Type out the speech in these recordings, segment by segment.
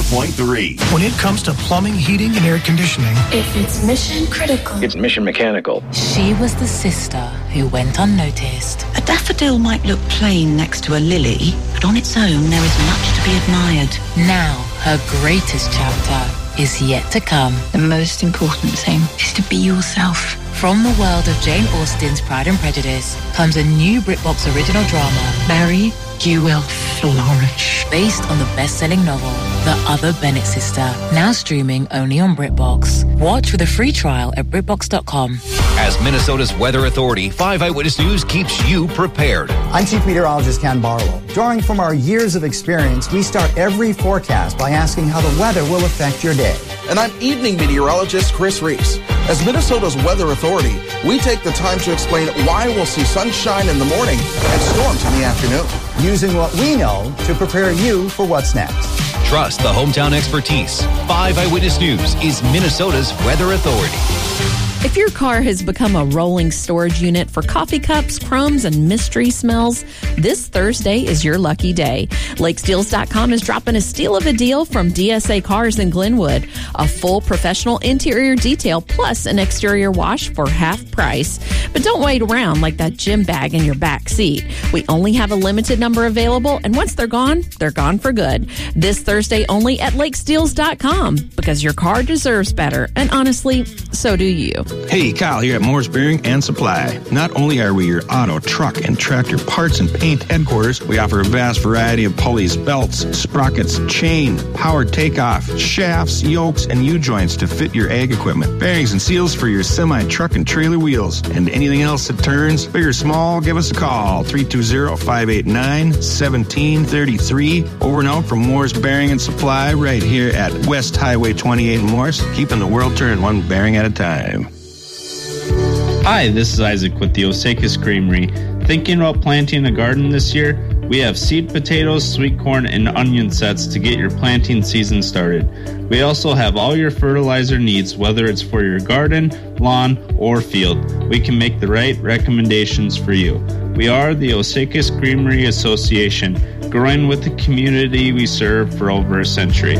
106.3. When it comes to plumbing, heating, and air conditioning, if it's mission critical, it's Mission Mechanical. She was the sister who went unnoticed. A daffodil might look plain next to a lily, but on its own there is much to be admired. Now, her greatest chapter is yet to come. The most important thing is to be yourself. From the world of Jane Austen's Pride and Prejudice comes a new BritBox original drama, Mary, you will flourish. Based on the best-selling novel, The Other Bennett Sister, now streaming only on BritBox. Watch with a free trial at BritBox.com. As Minnesota's weather authority, 5 Eyewitness News keeps you prepared. I'm Chief Meteorologist Ken Barlow. Drawing from our years of experience, we start every forecast by asking how the weather will affect your day. And I'm evening meteorologist Chris Reese. As Minnesota's weather authority, we take the time to explain why we'll see sunshine in the morning and storms in the afternoon. Using what we know to prepare you for what's next. Trust the hometown expertise. 5 Eyewitness News is Minnesota's weather authority. If your car has become a rolling storage unit for coffee cups, crumbs, and mystery smells, this Thursday is your lucky day. LakesDeals.com is dropping a steal of a deal from DSA Cars in Glenwood. A full professional interior detail plus an exterior wash for half price. But don't wait around like that gym bag in your back seat. We only have a limited number available, and once they're gone for good. This Thursday only at LakesDeals.com, because your car deserves better, and honestly, so do you. Hey, Kyle here at Moore's Bearing and Supply. Not only are we your auto, truck, and tractor parts and paint headquarters, we offer a vast variety of pulleys, belts, sprockets, chain, power takeoff, shafts, yokes, and U-joints to fit your ag equipment. Bearings and seals for your semi, truck, and trailer wheels. And anything else that turns, big or small, give us a call. 320-589-1733. Over and out from Moore's Bearing and Supply right here at West Highway 28 in Morris, keeping the world turning one bearing at a time. Hi, this is Isaac with the Osakas Creamery. Thinking about planting a garden this year? We have seed potatoes, sweet corn, and onion sets to get your planting season started. We also have all your fertilizer needs, whether it's for your garden, lawn, or field. We can make the right recommendations for you. We are the Osakas Creamery Association, growing with the community we serve for over a century.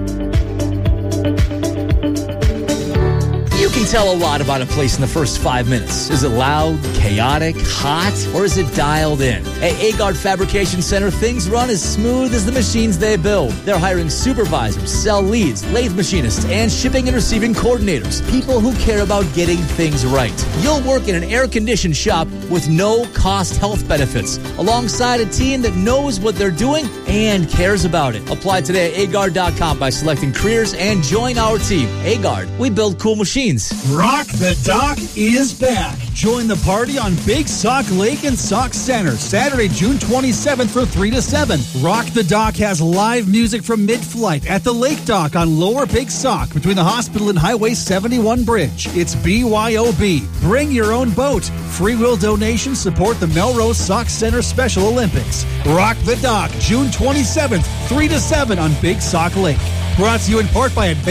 You can tell a lot about a place in the first 5 minutes. Is it loud, chaotic, hot, or is it dialed in? At Agard Fabrication Center, things run as smooth as the machines they build. They're hiring supervisors, cell leads, lathe machinists, and shipping and receiving coordinators. People who care about getting things right. You'll work in an air-conditioned shop with no-cost health benefits, alongside a team that knows what they're doing and cares about it. Apply today at Agard.com by selecting careers and join our team. Agard, we build cool machines. Rock the Dock is back. Join the party on Big Sauk Lake and Sauk Center, Saturday, June 27th from 3 to 7. Rock the Dock has live music from mid-flight at the Lake Dock on Lower Big Sauk between the hospital and Highway 71 bridge. It's BYOB. Bring your own boat. Free will donations support the Melrose Sauk Center Special Olympics. Rock the Dock, June 27th, 3 to 7 on Big Sauk Lake. Brought to you in part by